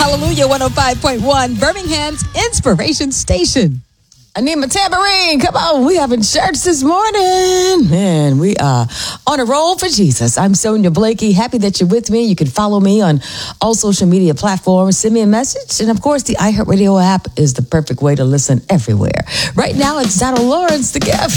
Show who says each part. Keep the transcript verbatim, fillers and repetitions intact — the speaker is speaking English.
Speaker 1: Hallelujah one oh five point one, Birmingham's Inspiration Station.
Speaker 2: I need my tambourine. Come on, we having church this morning. Man, we are on a roll for Jesus. I'm Sonia Blakey. Happy that you're with me. You can follow me on all social media platforms. Send me a message. And of course, the iHeartRadio app is the perfect way to listen everywhere. Right now, it's Donald Lawrence, the gift.